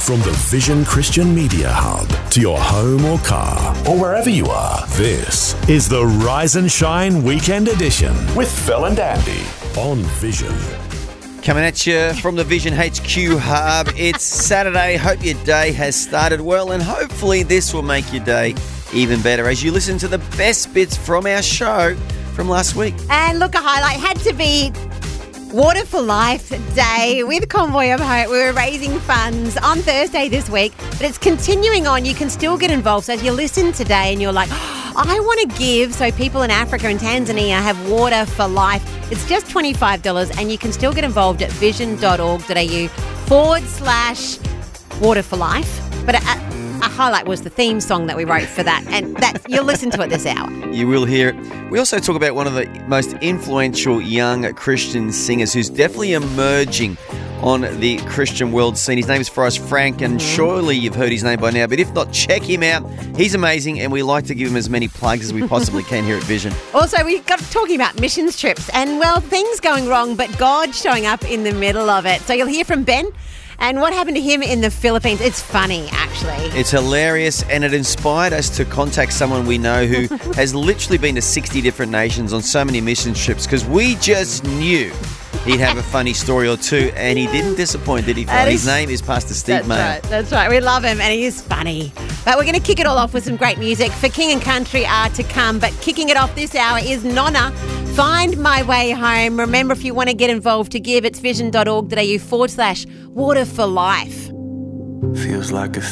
From the Vision Christian Media Hub to your home or car or wherever you are, this is the Rise and Shine Weekend Edition with Phil and Andy on Vision. Coming at you from the Vision HQ Hub. It's Saturday. Hope your day has started well, and hopefully this will make your day even better as you listen to the best bits from our show from last week. And look, a highlight had to be Water for Life Day with Convoy of Hope. We were raising funds on Thursday this week, but it's continuing on. You can still get involved. So as you listen today and you're like, I want to give so people in Africa and Tanzania have water for life. It's just $25 and you can still get involved at vision.org.au/water for life. But a highlight was the theme song that we wrote for that, and you'll listen to it this hour. You will hear it. We also talk about one of the most influential young Christian singers who's definitely emerging on the Christian world scene. His name is Forrest Frank, and surely you've heard his name by now, but if not, check him out. He's amazing, and we like to give him as many plugs as we possibly can here at Vision. Also, we got talking about missions trips and, well, things going wrong, but God showing up in the middle of it. So you'll hear from Ben and what happened to him in the Philippines. It's funny, actually. It's hilarious, and it inspired us to contact someone we know who has literally been to 60 different nations on so many mission trips, because we just knew he'd have a funny story or two, and he didn't disappoint, did he? His name is Pastor Steve Mayer. That's right. We love him, and he is funny. But we're going to kick it all off with some great music. For King and Country are to come, but kicking it off this hour is Nonna, Find My Way Home. Remember, if you want to get involved to give, it's vision.org.au/water for life. Feels like a